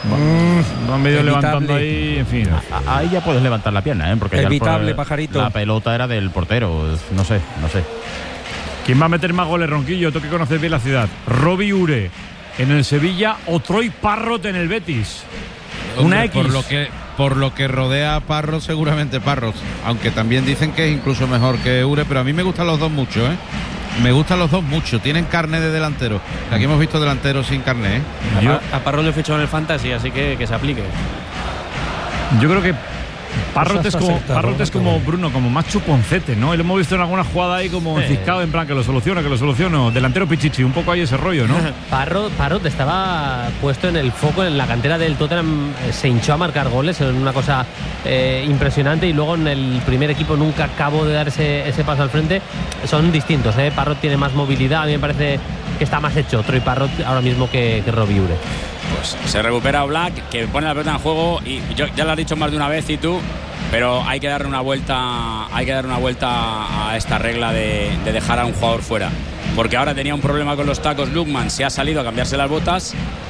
Va medio levantando ahí, en fin. Ahí ya puedes levantar la pierna, porque evitable, Pajarito. La pelota era del portero. No sé. ¿Quién va a meter más goles, Ronquillo? Tú que conoces bien la ciudad. ¿Robbie Ure en el Sevilla o Troy Parrott en el Betis? Una X. Por lo que rodea a Parrott, seguramente Parrott. Aunque también dicen que es incluso mejor que Ure, pero a mí me gustan los dos mucho, ¿eh? Me gustan los dos mucho. Tienen carne de delantero. Aquí hemos visto delanteros sin carne, ¿eh? A Parrott le he fichado en el Fantasy, así que se aplique. Yo creo que Parrott es como Bruno, como más chuponcete, ¿no? Lo hemos visto en alguna jugada ahí como enciscado, en plan que lo soluciono. Delantero pichichi, un poco ahí ese rollo, ¿no? Parrott estaba puesto en el foco en la cantera del Tottenham, se hinchó a marcar goles, en una cosa impresionante, y luego en el primer equipo nunca acabó de dar ese paso al frente. Son distintos, ¿eh? Parrott tiene más movilidad, a mí me parece que está más hecho Troy Parrott ahora mismo que Robbie Ure. Pues se recupera Oblak, que pone la pelota en juego, y yo ya lo has dicho más de una vez y tú, pero hay que darle una vuelta a esta regla de dejar a un jugador fuera, porque ahora tenía un problema con los tacos. Lookman se ha salido a cambiarse las botas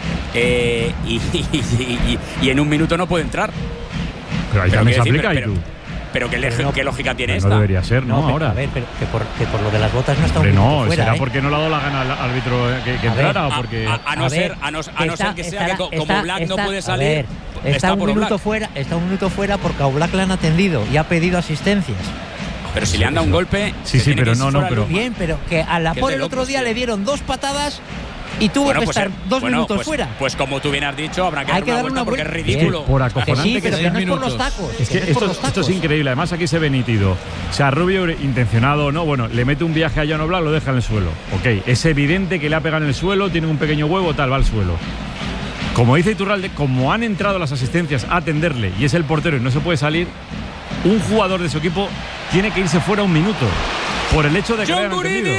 y en un minuto no puede entrar. Pero ahí también se aplica, pero ¿qué lógica tiene esta? No debería ser, ¿no? Ahora. A ver, pero que por lo de las botas no está un minuto fuera. ¿Será porque no le ha dado la gana al árbitro que entrara? O porque a no ser que sea que como Black no puede salir. Está un minuto fuera porque a Oblak le han atendido y ha pedido asistencias. Pero si le han dado un golpe. Sí, pero no. Bien, pero que a la por el otro día le dieron 2 patadas y tuvo que estar 2 minutos fuera. Pues como tú bien has dicho, habrá que dar una vuelta porque es ridículo. Por acojonante sí, pero que no es por los tacos. Es que esto es increíble. Además, aquí se ve nítido. O sea, Rubio, intencionado o no, bueno, le mete un viaje a Jan Oblak, lo deja en el suelo. Ok, es evidente que le ha pegado en el suelo, tiene un pequeño huevo, tal, va al suelo. Como dice Iturralde, como han entrado las asistencias a atenderle y es el portero y no se puede salir, un jugador de su equipo tiene que irse fuera un minuto por el hecho de que le hayan atendido.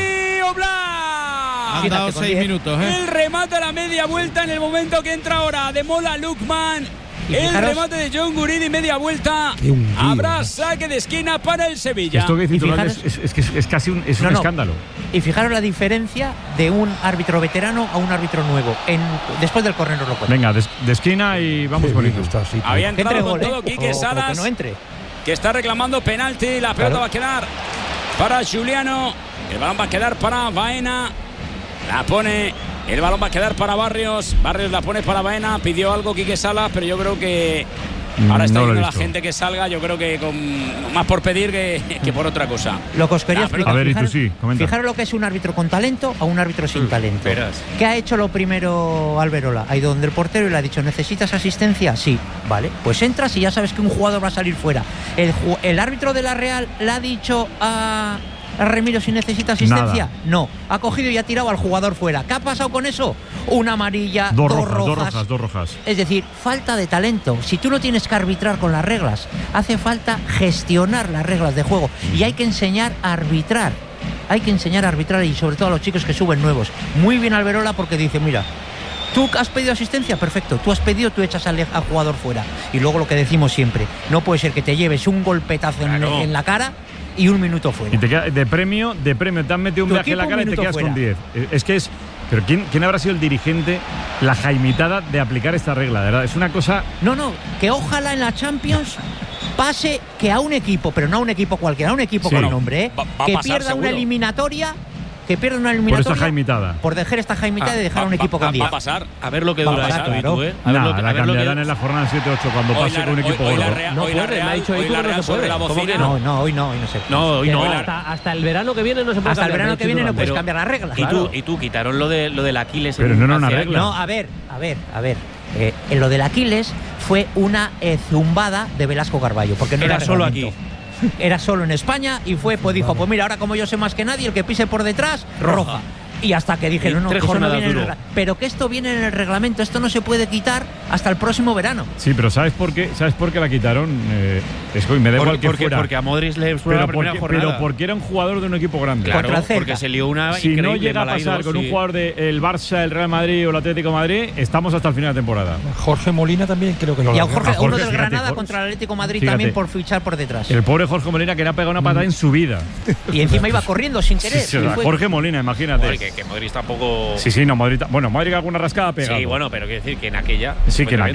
Han dado 6 minutos, ¿eh? El remate a la media vuelta en el momento que entra ahora de Mola Lookman. El remate de John Guridi, media vuelta. Habrá saque de esquina para el Sevilla. Esto que dice Iturralde es casi un escándalo. Y fijaros la diferencia de un árbitro veterano a un árbitro nuevo. Después del córner lo cuento. Venga, de esquina y vamos con esto. Había entrado con todo Quique Salas, que está reclamando penalti. La pelota va a quedar para Juliano. El balón va a quedar para Baena. La pone. El balón va a quedar para Barrios. Barrios la pone para Baena. Pidió algo Quique Salas, pero yo creo que ahora está yendo la gente que salga. Yo creo que más por pedir que por otra cosa. Lo que os quería explicar. A ver, y tú sí, comenta. Fijaros lo que es un árbitro con talento a un árbitro sin talento. ¿Qué ha hecho lo primero Alberola? Ha ido donde el portero y le ha dicho: ¿necesitas asistencia? Sí. Vale, pues entras y ya sabes que un jugador va a salir fuera. El árbitro de la Real le ha dicho a Remiro si necesita asistencia. Nada. No, ha cogido y ha tirado al jugador fuera. ¿Qué ha pasado con eso? Una amarilla, dos rojas. Es decir, falta de talento. Si tú no tienes que arbitrar con las reglas, hace falta gestionar las reglas de juego y hay que enseñar a arbitrar. Hay que enseñar a arbitrar y sobre todo a los chicos que suben nuevos. Muy bien Alberola, porque dice: mira, tú has pedido asistencia, perfecto. Tú has pedido, tú echas al jugador fuera. Y luego lo que decimos siempre: no puede ser que te lleves un golpetazo en la cara y un minuto fuera. Y te queda de premio, te han metido un viaje en la cara y te quedas fuera con 10. Es que es. Pero ¿quién habrá sido el dirigente, la jaimitada de aplicar esta regla? De verdad, es una cosa. No, que ojalá en la Champions pase que a un equipo, pero no a un equipo cualquiera, a un equipo con nombre, que pierda una eliminatoria. Por esta jaimitada. Por dejar esta jaimitada y dejar a un equipo con 10. Va a pasar. A ver lo que dura esto, claro. La cambiarán en la jornada 7-8 cuando pase con un equipo gordo. Hoy la Real sobre la bocina. No, hoy no se puede. Hasta el verano que viene no se puede. Hasta el verano que viene no puedes cambiar las reglas. Y tú quitaron lo del Aquiles. Pero no era una regla. No, a ver. En lo del Aquiles fue una zumbada de Velasco Carballo, porque no era solo aquí. Era solo en España y dijo: pues mira, ahora como yo sé más que nadie, el que pise por detrás, roja. Y hasta que dijeron: no, que eso no viene pero que esto viene en el reglamento, esto no se puede quitar hasta el próximo verano. Sí, pero ¿sabes por qué la quitaron? Me da igual que fuera. Porque a Modric le fue la primera jornada. Pero porque era un jugador de un equipo grande. Claro, porque se lió una si increíble. Si no llega a pasar con un jugador del Barça, el Real Madrid o el Atlético de Madrid, estamos hasta el final de temporada. Jorge Molina también creo que lo. Y a uno del Granada contra el Atlético de Madrid también por fichar por detrás. El pobre Jorge Molina, que le ha pegado una patada en su vida. Y encima iba corriendo sin querer. Jorge Molina, imagínate. Que Modric tampoco. Sí, no, Modric alguna rascada ha pegado. Sí, bueno, pero quiero decir que en aquella. Sí, que en